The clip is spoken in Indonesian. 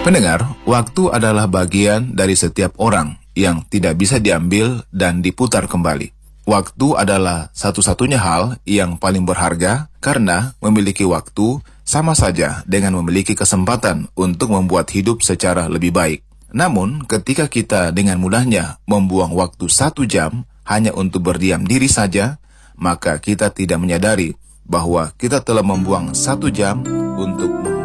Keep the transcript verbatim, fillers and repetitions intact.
Pendengar, waktu adalah bagian dari setiap orang yang tidak bisa diambil dan diputar kembali. Waktu adalah satu-satunya hal yang paling berharga karena memiliki waktu sama saja dengan memiliki kesempatan untuk membuat hidup secara lebih baik. Namun, ketika kita dengan mudahnya membuang waktu satu jam hanya untuk berdiam diri saja, maka kita tidak menyadari bahwa kita telah membuang satu jam untuk